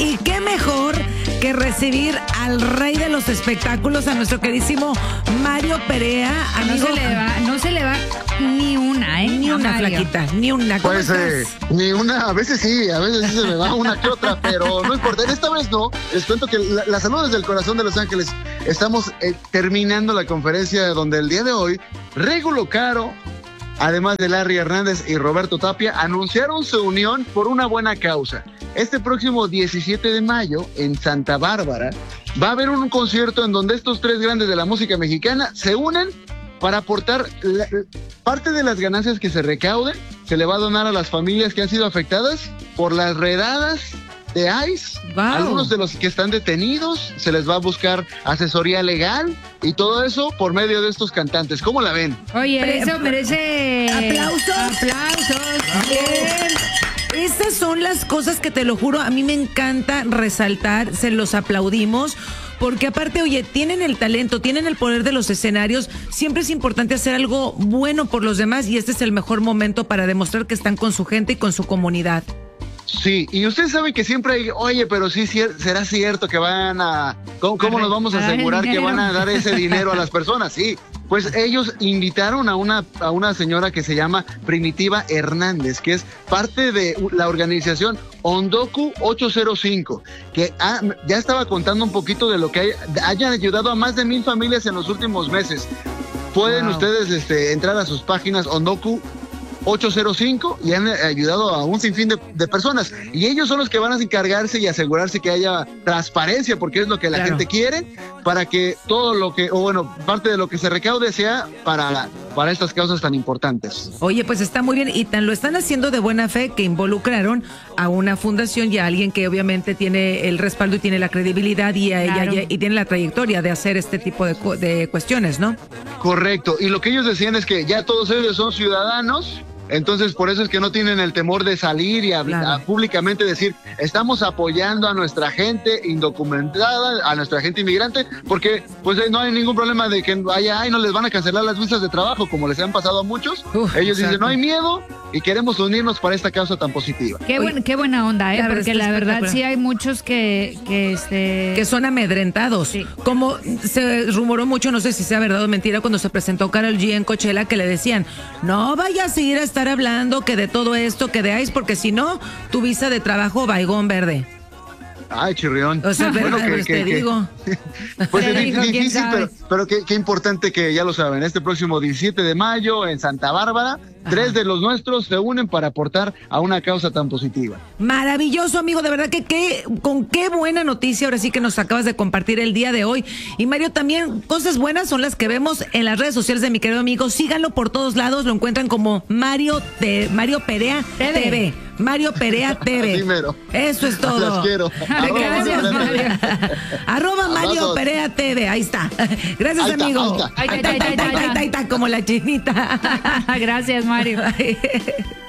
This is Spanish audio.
y qué mejor que recibir al rey de los espectáculos, a nuestro queridísimo Mario Perea. Amigo, no se le va ni una, ni una, Mario. Flaquita, ni una. ¿Cómo estás? Ni una, a veces sí se me va una que otra, pero no importa, esta vez no. Les cuento que la salud desde el corazón de Los Ángeles. Estamos terminando la conferencia donde el día de hoy, Regulo Caro, además de Larry Hernández y Roberto Tapia, anunciaron su unión por una buena causa. Este próximo 17 de mayo, en Santa Bárbara, va a haber un concierto en donde estos tres grandes de la música mexicana se unen para aportar parte de las ganancias que se recauden. Se le va a donar a las familias que han sido afectadas por las redadas de ICE. Wow. Algunos de los que están detenidos, se les va a buscar asesoría legal y todo eso por medio de estos cantantes. ¿Cómo la ven? Oye, eso merece aplausos. Bien. Estas son las cosas que, te lo juro, a mí me encanta resaltar, se los aplaudimos, porque aparte, oye, tienen el talento, tienen el poder de los escenarios, siempre es importante hacer algo bueno por los demás y este es el mejor momento para demostrar que están con su gente y con su comunidad. Sí, y ustedes saben que siempre hay, oye, pero sí será cierto que van a, ¿cómo nos vamos a asegurar que van a dar ese dinero a las personas? Sí, pues ellos invitaron a una señora que se llama Primitiva Hernández, que es parte de la organización Ondoku 805, que ya estaba contando un poquito de lo que hayan ayudado a más de 1,000 familias en los últimos meses. Pueden ustedes entrar a sus páginas Ondoku 805 y han ayudado a un sinfín de personas, y ellos son los que van a encargarse y asegurarse que haya transparencia, porque es lo que la gente quiere, para que todo lo que, parte de lo que se recaude sea para estas causas tan importantes. Oye, pues está muy bien, y lo están haciendo de buena fe, que involucraron a una fundación y a alguien que obviamente tiene el respaldo y tiene la credibilidad y tiene la trayectoria de hacer este tipo de cuestiones, ¿no? Correcto, y lo que ellos decían es que ya todos ellos son ciudadanos. Entonces, por eso es que no tienen el temor de salir y públicamente decir, estamos apoyando a nuestra gente indocumentada, a nuestra gente inmigrante, porque pues no hay ningún problema de que no les van a cancelar las visas de trabajo, como les han pasado a muchos. Ellos dicen, no hay miedo y queremos unirnos para esta causa tan positiva. Qué buena onda, porque la verdad sí hay muchos que son amedrentados. Sí. Como se rumoró mucho, no sé si sea verdad o mentira, cuando se presentó Karol G en Coachella, que le decían, no vayas a ir a estar hablando que de todo esto, que de ICE, porque si no, tu visa de trabajo vaigón verde. Ay, chirrión. O sea, te digo. Pues es difícil, pero qué importante que ya lo saben. Este próximo 17 de mayo en Santa Bárbara, 3 de los nuestros se unen para aportar a una causa tan positiva. Maravilloso, amigo, de verdad que con qué buena noticia ahora sí que nos acabas de compartir el día de hoy. Y Mario, también cosas buenas son las que vemos en las redes sociales de mi querido amigo. Síganlo por todos lados, lo encuentran como Mario Perea TV. Mario Perea TV. Primero. Eso es todo. Las quiero. Gracias, Mario. Arroba Mario Perea TV. Ahí está. Gracias, amigo. Ahí está. Como la chinita. Gracias, Mario.